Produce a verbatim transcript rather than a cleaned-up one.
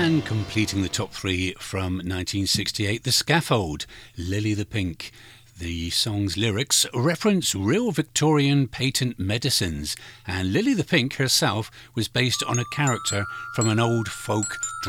And completing the top three from nineteen sixty-eight, The Scaffold, Lily the Pink. The song's lyrics reference real Victorian patent medicines, and Lily the Pink herself was based on a character from an old folk